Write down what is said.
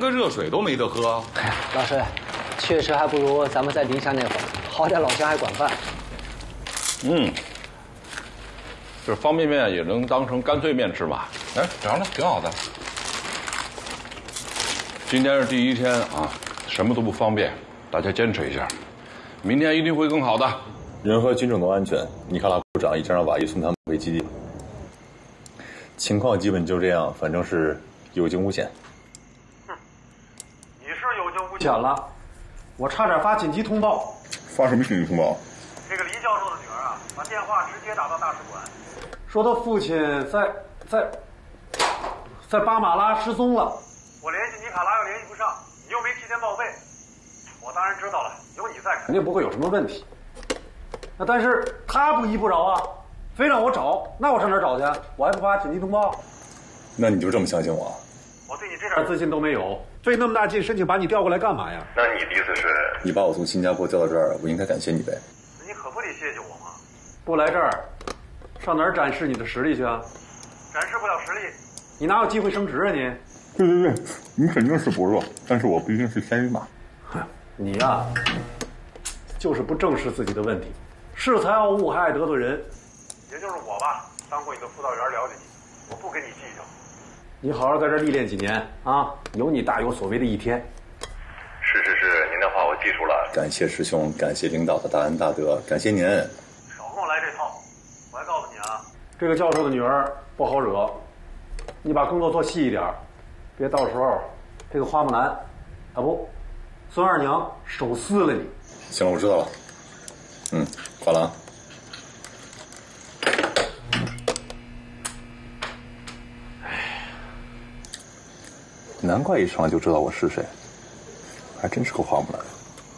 个热水都没得喝。 哎呀，老师，确实还不如咱们在宁夏那会儿，好歹老乡还管饭。 这方便面也能当成干脆面吃吧？哎，尝尝，挺好的。今天是第一天啊，什么都不方便，大家坚持一下，明天一定会更好的。 人和军种都安全，尼卡拉部长已经让瓦伊送他们回基地。情况基本就这样，反正是有惊无险。 你是有惊无险了，我差点发紧急通报。 发什么紧急通报？ 这个黎教授的女儿啊，把电话直接打到大使馆，说他父亲在巴马拉失踪了。我联系尼卡拉又联系不上，你又没提前报备。我当然知道了，有你在肯定不会有什么问题。那但是他不依不饶啊，非让我找，那我上哪儿找去？我还不发紧急通报？ 那你就这么相信我？ 我对你这点自信都没有，费那么大劲申请把你调过来干嘛呀？ 那你的意思是，你把我从新加坡调到这儿，我应该感谢你呗？ 你可不得谢谢我吗？ 不来这儿，上哪儿展示你的实力去啊？ 展示不了实力， 你哪有机会升职啊你？ 对，你肯定是不弱，但是我毕竟是先人马。 你呀，就是不正视自己的问题，恃才傲物还爱得罪人。 也就是我吧，当过你的辅导员，了解你，我不跟你计较。 你好好在这儿历练几年啊，有你大有所为的一天。 是，您的话我记住了。感谢师兄，感谢领导的大恩大德，感谢您。 少跟我来这套！我还告诉你啊， 这个教授的女儿不好惹，你把工作做细一点，别到时候这个花木兰，啊不，孙二娘手撕了你。 行了，我知道了。挂了啊。难怪一上来就知道我是谁，还真是个花木兰。